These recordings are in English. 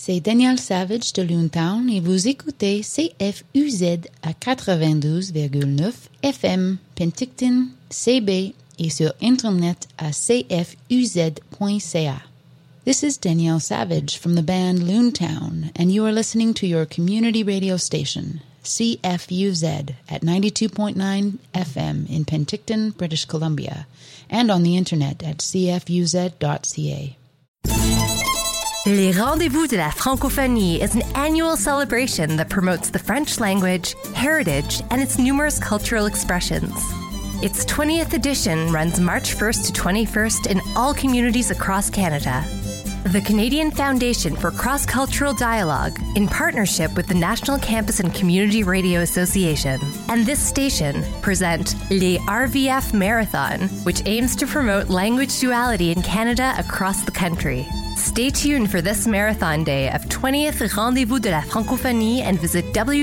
c'est Danielle Savage de Loontown et vous écoutez CFUZ à 92,9 FM, Penticton, CB et sur Internet à cfuz.ca. This is Danielle Savage from the band Loontown, and you are listening to your community radio station, CFUZ, at 92.9 FM in Penticton, British Columbia, and on the Internet at cfuz.ca. Les Rendez-vous de la Francophonie is an annual celebration that promotes the French language, heritage, and its numerous cultural expressions. Its 20th edition runs March 1st to 21st in all communities across Canada. The Canadian Foundation for Cross-Cultural Dialogue, in partnership with the National Campus and Community Radio Association, and this station present Les RVF Marathon, which aims to promote language duality in Canada across the country. Stay tuned for this marathon day of 20th Rendez-vous de la Francophonie and visit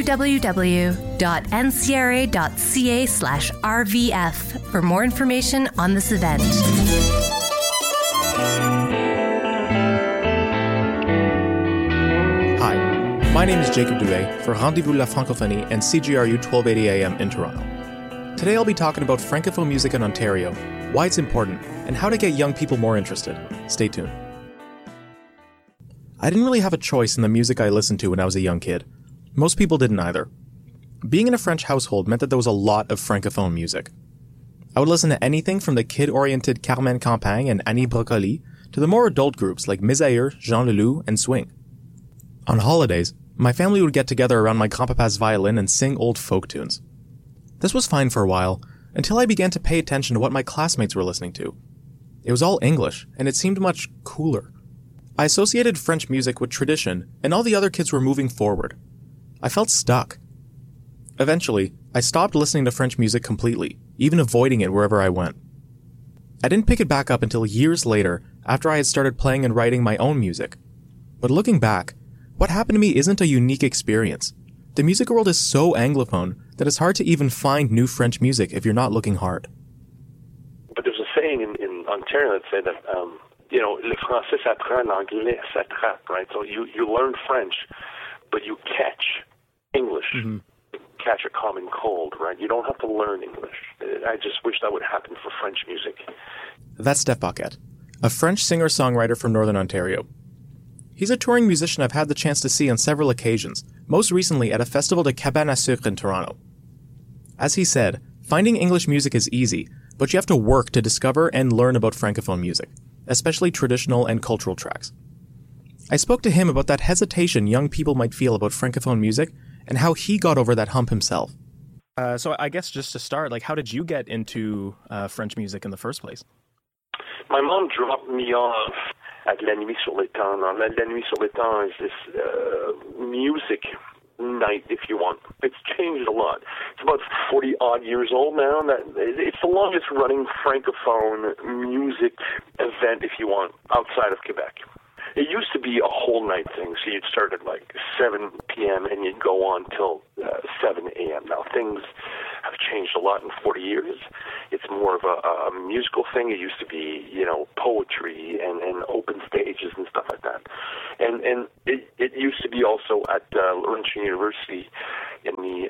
www.ncra.ca/RVF for more information on this event. Hi, my name is Jacob Dubé for Rendez-vous de la Francophonie and CGRU 1280 AM in Toronto. Today I'll be talking about Francophone music in Ontario, why it's important, and how to get young people more interested. Stay tuned. I didn't really have a choice in the music I listened to when I was a young kid. Most people didn't either. Being in a French household meant that there was a lot of Francophone music. I would listen to anything from the kid-oriented Carmen Campagne and Annie Brocoli to the more adult groups like Misair, Jean Leloup, and Swing. On holidays, my family would get together around my grandpapa's violin and sing old folk tunes. This was fine for a while, until I began to pay attention to what my classmates were listening to. It was all English, and it seemed much cooler. I associated French music with tradition, and all the other kids were moving forward. I felt stuck. Eventually, I stopped listening to French music completely, even avoiding it wherever I went. I didn't pick it back up until years later, after I had started playing and writing my own music. But looking back, what happened to me isn't a unique experience. The music world is so anglophone that it's hard to even find new French music if you're not looking hard. But there's a saying in Ontario that say that, le français s'apprend, l'anglais s'attrape, right? So you learn French, but you catch English. Mm-hmm. Catch a common cold, right? You don't have to learn English. I just wish that would happen for French music. That's Steph Paquette, a French singer-songwriter from Northern Ontario. He's a touring musician I've had the chance to see on several occasions, most recently at a festival de Cabane à Sucre in Toronto. As he said, finding English music is easy, but you have to work to discover and learn about Francophone music, especially traditional and cultural tracks. I spoke to him about that hesitation young people might feel about Francophone music and how he got over that hump himself. So I guess just to start, how did you get into French music in the first place? My mom dropped me off at La Nuit sur l'Étang. La Nuit sur l'Étang is this music night, if you want. It's changed a lot. It's about 40-odd years old now. It's the longest-running Francophone music event, if you want, outside of Quebec. It used to be a whole night thing, so you'd start at 7 p.m. and you'd go on till 7 a.m. Now, things have changed a lot in 40 years. It's more of a musical thing. It used to be, poetry and open stages and stuff like that. And it used to be also at Laurentian University in the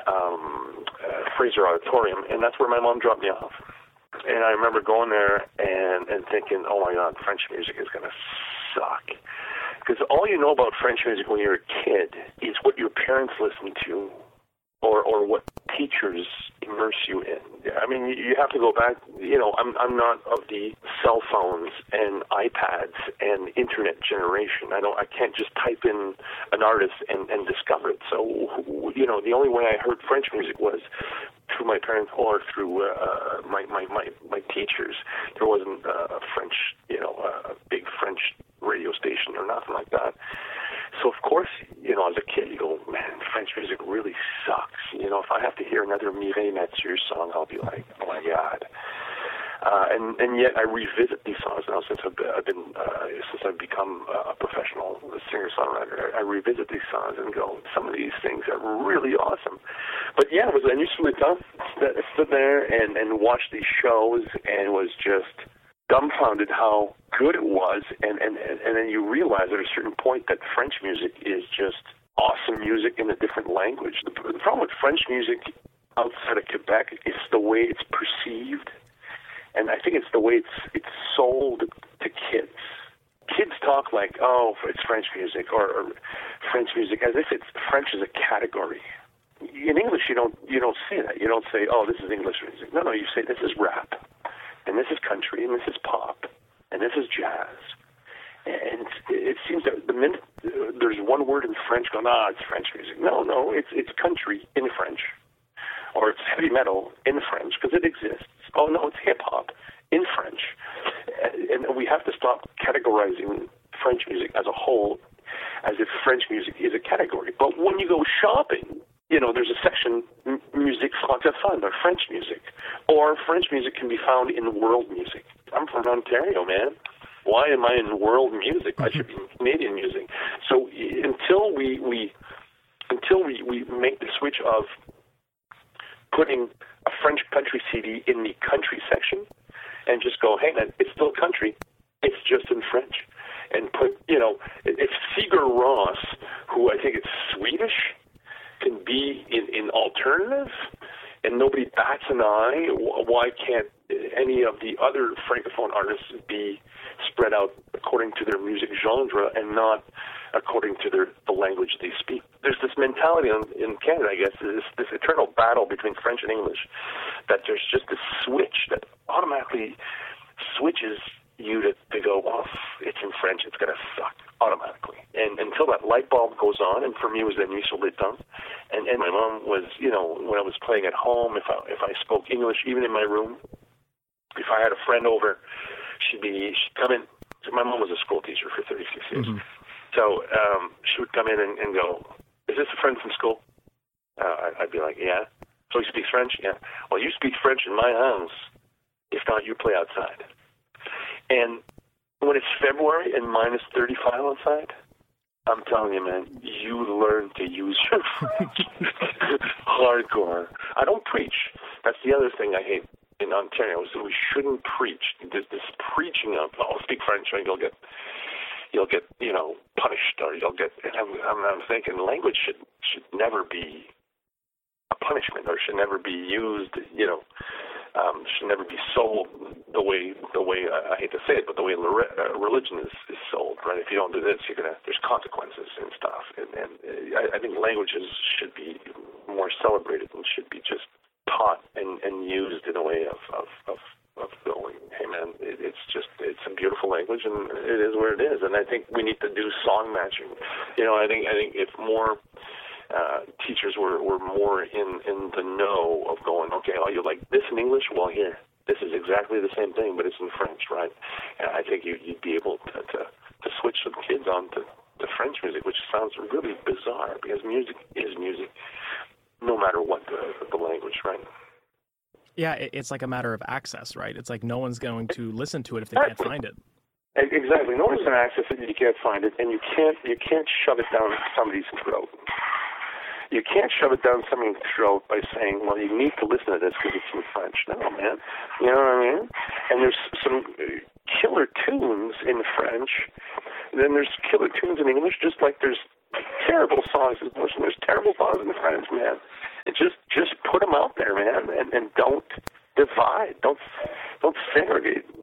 Fraser Auditorium, and that's where my mom dropped me off. And I remember going there and thinking, oh my God, French music is going to suck. Because all you know about French music when you're a kid is what your parents listen to or what teachers immerse you in. I mean, you have to go back, I'm not of the cell phones and iPads and internet generation. I can't just type in an artist and discover it. So, the only way I heard French music was through my parents or through my teachers. There wasn't a French, a big French radio station or nothing like that. So, of course, as a kid, you go, man, French music really sucks. If I have to hear another Mireille Mathieu song, I'll be like, oh, my God. And yet I revisit these songs now since I've become a professional singer-songwriter. I revisit these songs and go, some of these things are really awesome. But yeah, it was La Nuit sur l'Étang. I stood there and watched these shows and was just dumbfounded how good it was, and then you realize at a certain point that French music is just awesome music in a different language. The problem with French music outside of Quebec is the way it's perceived, and I think it's the way it's sold to kids. Kids talk like, oh, it's French music, or French music, as if French is a category. In English, you don't say that. You don't say, oh, this is English music. No, you say this is rap, and this is country, and this is pop, and this is jazz. And it seems that the minute there's one word in French going, it's French music. No, it's country in French, or it's heavy metal in French, because it exists. Oh, no, it's hip-hop in French. And we have to stop categorizing French music as a whole as if French music is a category. But when you go shopping, there's a section, musique francophone, or French music. Or French music can be found in world music. I'm from Ontario, man. Why am I in world music? I should be in Canadian music. So until we make the switch of putting a French country CD in the country section and just go, hey, man, it's still country. It's just in French. And put, if Sigur Rós, who I think is Swedish, can be in alternative, and nobody bats an eye, why can't any of the other Francophone artists be spread out according to their music genre and not according to the language they speak? There's this mentality in Canada, I guess, this eternal battle between French and English, that there's just this switch that automatically switches you to go, well, it's in French, it's going to suck automatically. And until that light bulb goes on, and for me it was La Nuit sur l'étang, and my mom was, when I was playing at home, if I spoke English, even in my room, if I had a friend over, she'd come in. So my mom was a school teacher for 36 years. Mm-hmm. So she would come in and go, is this a friend from school? I'd be like, yeah. So he speaks French? Yeah. Well, you speak French in my house. If not, you play outside. And when it's February and minus 35 outside, I'm telling you, man, you learn to use your French. Hardcore. I don't preach. That's the other thing I hate in Ontario, is that we shouldn't preach. There's this preaching of, speak French, and you'll get punished, or you'll get. And I'm thinking language should never be a punishment, or should never be used. Should never be sold the way I hate to say it, but the way religion is sold, right? If you don't do this, there's consequences and stuff. And I think languages should be more celebrated and should be just taught and used in a way of going, hey man, it's a beautiful language, and it is where it is. And I think we need to do song matching. I think if more teachers were more in the know of going, okay, you like this in English? Well, here, this is exactly the same thing, but it's in French, right? And I think you'd be able to switch some kids on to French music, which sounds really bizarre, because music is music, no matter what the language, right? Yeah, it's like a matter of access, right? It's like no one's going to listen to it if they can't find it. Exactly. No one's going to access it if you can't find it, and you can't shove it down somebody's throat. You can't shove it down somebody's throat by saying, well, you need to listen to this because it's in French. No, man. You know what I mean? And there's some killer tunes in French. And then there's killer tunes in English, just like there's terrible songs in English, and there's terrible songs in French, man. And just put them out there, man, and don't divide. Don't segregate.